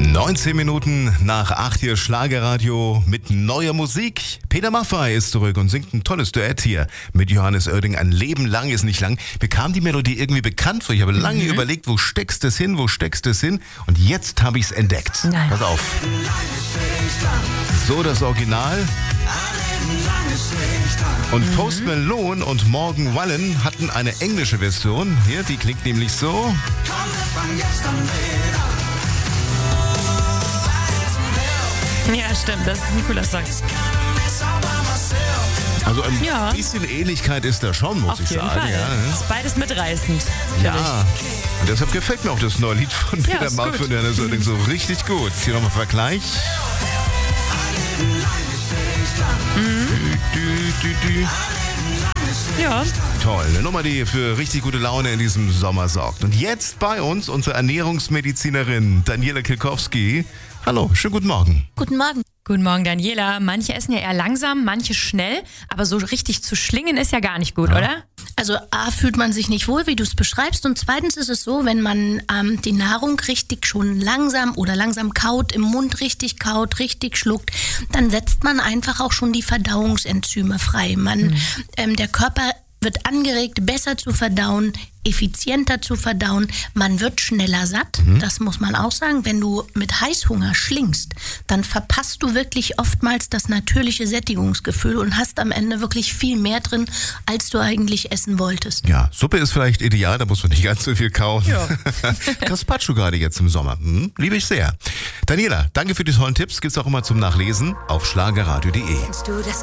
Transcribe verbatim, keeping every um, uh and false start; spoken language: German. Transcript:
neunzehn Minuten nach acht hier Schlagerradio mit neuer Musik. Peter Maffay ist zurück und singt ein tolles Duett hier mit Johannes Oerding. Ein Leben lang ist nicht lang. Mir kam die Melodie irgendwie bekannt vor. Ich habe lange mhm. überlegt, wo steckst du es hin, wo steckst du es hin? Und jetzt habe ich es entdeckt. Nein. Pass auf. So das Original. Und mhm. Post Malone und Morgan Wallen hatten eine englische Version. Hier, die klingt nämlich so. Ja, stimmt, das ist ein cooler Song. Also ein ja. bisschen Ähnlichkeit ist da schon, muss Auf ich jeden sagen. Fall. Ja, ne? Ist beides mitreißend. Ja, und deshalb gefällt mir auch das neue Lied von Ja, Peter ist Maffay gut. und Johannes Oerding so richtig gut. Hier nochmal Vergleich. Mhm. Du, du, du, du. Ja. Toll, eine Nummer, die für richtig gute Laune in diesem Sommer sorgt. Und jetzt bei uns unsere Ernährungsmedizinerin Daniela Kilkowski. Hallo, schönen guten Morgen. Guten Morgen. Guten Morgen, Daniela. Manche essen ja eher langsam, manche schnell, aber so richtig zu schlingen ist ja gar nicht gut, Ja. oder? Also A, fühlt man sich nicht wohl, wie du es beschreibst. Und zweitens ist es so, wenn man ähm, die Nahrung richtig schon langsam oder langsam kaut, im Mund richtig kaut, richtig schluckt, dann setzt man einfach auch schon die Verdauungsenzyme frei. Man, mhm. ähm, der Körper wird angeregt, besser zu verdauen, effizienter zu verdauen. Man wird schneller satt, mhm. das muss man auch sagen. Wenn du mit Heißhunger schlingst, dann verpasst du wirklich oftmals das natürliche Sättigungsgefühl und hast am Ende wirklich viel mehr drin, als du eigentlich essen wolltest. Ja, Suppe ist vielleicht ideal, da muss man nicht ganz so viel kauen. Ja. Gazpacho gerade jetzt im Sommer. Hm, liebe ich sehr. Daniela, danke für die tollen Tipps. Gibt's auch immer zum Nachlesen auf schlagerradio punkt de. Kennst du das